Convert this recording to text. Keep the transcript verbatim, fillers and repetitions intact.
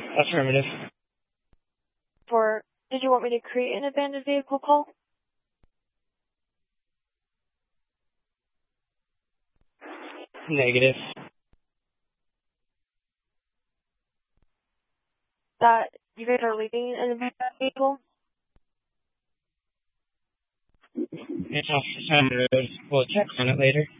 Affirmative. For, did you want me to create an abandoned vehicle call? Negative. That you guys are leaving an abandoned vehicle? It's off the side of the road. We'll check on it later.